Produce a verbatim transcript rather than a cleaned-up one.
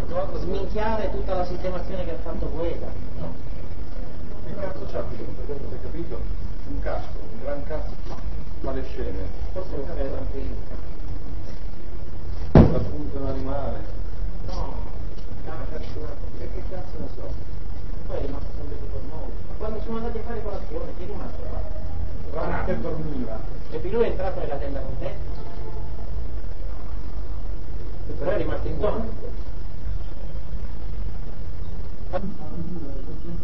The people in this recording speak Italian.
sminchiare tutta la sistemazione che ha fatto Gueda. No. Il cazzo c'ha qui, avete capito? Un cazzo, un gran cazzo, fa le scene. Forse lo fai tranquillo. La punta un animale. No, e che cazzo ne so? poi è rimasto sempre tutto noi. Ma quando sono andati a fare colazione, chi è rimasto là? Guarda che dormiva. E più lui è entrato nella tenda con te? Però è rimasto in zona.